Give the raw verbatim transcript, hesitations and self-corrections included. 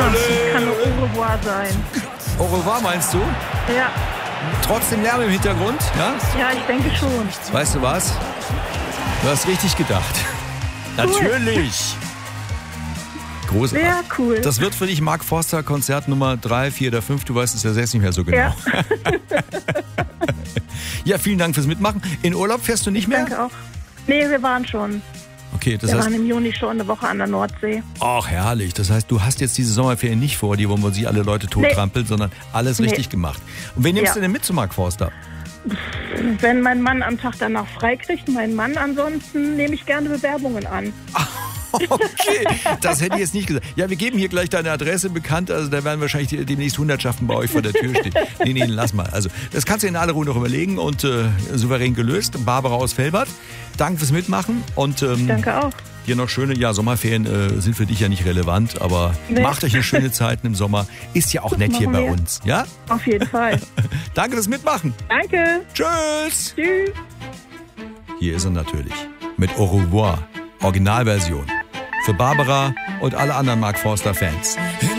das kann nur au revoir sein. Au revoir meinst du? Ja. Trotzdem Lärm im Hintergrund, ja? Ja, ich denke schon. Weißt du was? Du hast richtig gedacht. Cool. Natürlich. Großartig. Sehr cool. Das wird für dich Mark Forster Konzert Nummer drei, vier oder fünf. Du weißt es ja selbst nicht mehr so genau. Ja. Ja, vielen Dank fürs Mitmachen. In Urlaub fährst du nicht mehr? Danke auch. Nee, wir waren schon. Okay, das wir heißt, waren im Juni schon eine Woche an der Nordsee. ach, herrlich. Das heißt, du hast jetzt diese Sommerferien nicht vor, die wo man sich alle Leute tottrampelt, nee. sondern alles Nee. richtig gemacht. Und wen nimmst Ja. du denn mit zu Mark Forster? Wenn mein Mann am Tag danach frei kriegt, mein Mann, ansonsten nehme ich gerne Bewerbungen an. Okay, das hätte ich jetzt nicht gesagt. Ja, wir geben hier gleich deine Adresse bekannt, also da werden wahrscheinlich demnächst Hundertschaften bei euch vor der Tür stehen. Nee, nee, lass mal. Also, das kannst du in aller Ruhe noch überlegen und äh, souverän gelöst. Barbara aus Velbert, danke fürs Mitmachen und ähm, Danke auch. dir noch schöne, ja, Sommerferien äh, sind für dich ja nicht relevant, aber Nee. macht euch eine schöne Zeit im Sommer. Ist ja auch nett hier Machen bei wir. uns, ja? Auf jeden Fall. Danke fürs Mitmachen. Danke. Tschüss. Tschüss. Hier ist er natürlich mit Au revoir, Originalversion. Für Barbara und alle anderen Mark Forster Fans.